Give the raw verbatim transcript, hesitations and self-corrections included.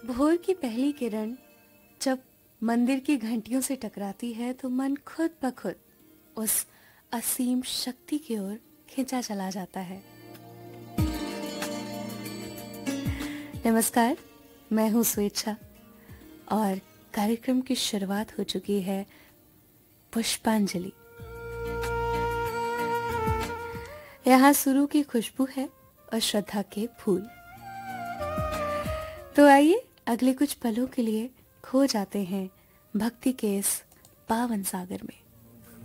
भोर की पहली किरण जब मंदिर की घंटियों से टकराती है तो मन खुद ब खुद उस असीम शक्ति की ओर खींचा चला जाता है। नमस्कार, मैं हूं स्वेच्छा और कार्यक्रम की शुरुआत हो चुकी है पुष्पांजलि। यहाँ सुरू की खुशबू है और श्रद्धा के फूल। तो आइए अगले कुछ पलों के लिए खो जाते हैं भक्ति के इस पावन सागर में।